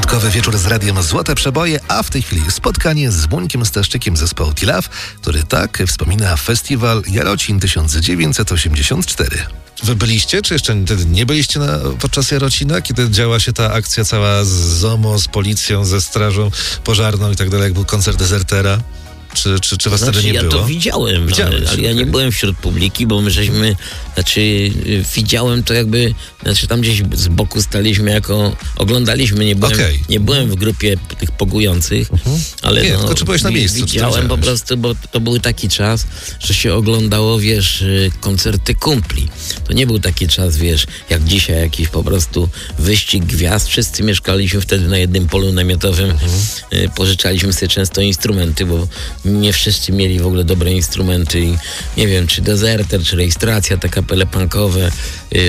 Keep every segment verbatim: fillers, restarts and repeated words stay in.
Piątkowy wieczór z radiem Złote Przeboje, a w tej chwili spotkanie z Mońkiem Staszczykiem zespołu T-Love, który tak wspomina festiwal Jarocin tysiąc dziewięćset osiemdziesiąt cztery. Wy byliście, czy jeszcze wtedy nie byliście na, podczas Jarocina, kiedy działa się ta akcja cała z ZOMO, z policją, ze strażą pożarną i tak dalej, jak był koncert Dezertera? Czy, czy, czy was znaczy, wtedy nie ja było? Ja to widziałem, Widziałeś, ale, ale ja okay. nie byłem wśród publiki, bo my żeśmy, znaczy widziałem to jakby, znaczy tam gdzieś z boku staliśmy jako, oglądaliśmy, nie byłem, okay. nie byłem w grupie tych pogujących, uh-huh. ale nie, no, tylko czy byłeś na miejscu? Widziałem po prostu, bo to był taki czas, że się oglądało, wiesz, koncerty kumpli. To nie był taki czas, wiesz, jak dzisiaj jakiś po prostu wyścig gwiazd. Wszyscy mieszkaliśmy wtedy na jednym polu namiotowym, uh-huh. pożyczaliśmy sobie często instrumenty, bo nie wszyscy mieli w ogóle dobre instrumenty i nie wiem, czy Dezerter, czy Rejestracja, te kapele punkowe. Yy,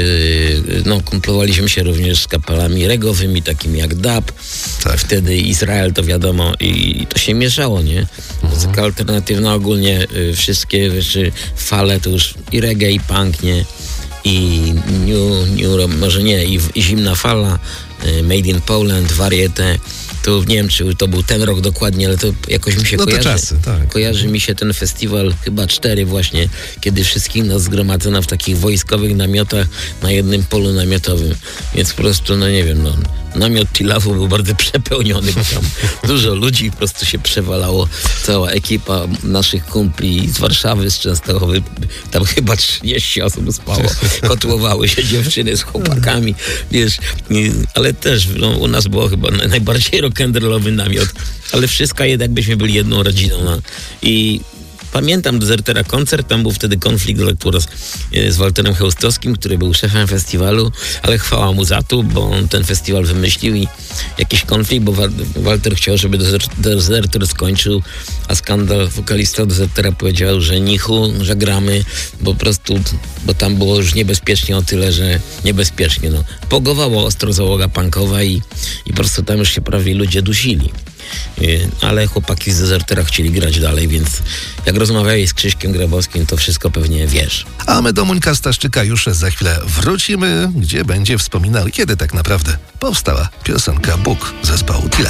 no, kumplowaliśmy się również z kapelami regowymi, takimi jak Dub. Tak. Wtedy Izrael, to wiadomo, i to się mieszało, nie? Muzyka mhm. alternatywna ogólnie, yy, wszystkie rzeczy, fale to już i reggae, i punk, nie? I new, new, może nie, i, i zimna fala, yy, Made in Poland, Variete. To nie wiem, czy to był ten rok dokładnie, ale to jakoś mi się no kojarzy. Czasy, tak. Kojarzy mi się ten festiwal, chyba cztery właśnie, kiedy wszystkich nas zgromadzono w takich wojskowych namiotach na jednym polu namiotowym. Więc po prostu, no nie wiem, no, namiot T-Love'u był bardzo przepełniony, bo tam dużo ludzi po prostu się przewalało. Cała ekipa naszych kumpli z Warszawy, z Częstochowy, tam chyba trzydzieści osób spało. Kotłowały się dziewczyny z chłopakami, wiesz, ale też no, u nas było chyba najbardziej rock'n'rollowy namiot, ale wszystko jednak byśmy byli jedną rodziną. No. I pamiętam Dezertera koncert, tam był wtedy konflikt lektura z, z Walterem Chełstowskim, który był szefem festiwalu, ale chwała mu za to, bo on ten festiwal wymyślił i jakiś konflikt, bo Walter chciał, żeby Dezerter skończył, a Skandal, wokalista Dezertera, powiedział, że nichu, że gramy, bo po prostu, bo tam było już niebezpiecznie o tyle, że niebezpiecznie, no. Pogowało ostro załoga punkowa i, i po prostu tam już się prawie ludzie dusili. Ale chłopaki z Dezertera chcieli grać dalej, więc jak rozmawiałeś z Krzyśkiem Grabowskim, to wszystko pewnie wiesz. A my do Mońka Staszczyka już za chwilę wrócimy, gdzie będzie wspominał, kiedy tak naprawdę powstała piosenka Bóg zespołu T-Love.